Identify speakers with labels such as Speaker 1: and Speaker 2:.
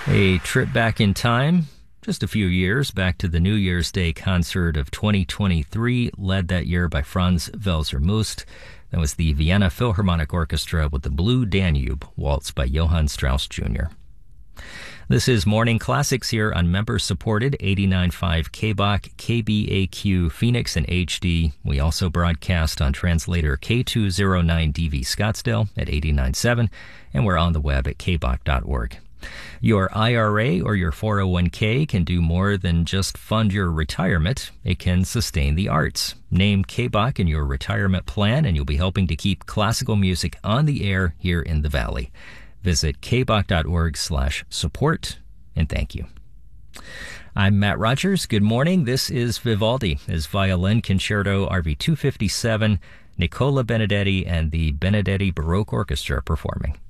Speaker 1: A trip back in time, just a few years, back to the New Year's Day concert of 2023, led that year by Franz Welser Most. That was the Vienna Philharmonic Orchestra with the Blue Danube Waltz by Johann Strauss Jr. This is Morning Classics here on member-supported 89.5 KBOK, KBAQ, Phoenix, and HD. We also broadcast on translator K209DV Scottsdale at 89.7, and we're on the web at kbok.org. Your IRA or your 401k can do more than just fund your retirement. It can sustain the arts. Name KBOK in your retirement plan, and you'll be helping to keep classical music on the air here in the Valley. Visit kbok.org/support, and thank you. I'm Matt Rogers. Good morning. This is Vivaldi, his Violin Concerto RV 257, Nicola Benedetti, and the Benedetti Baroque Orchestra performing.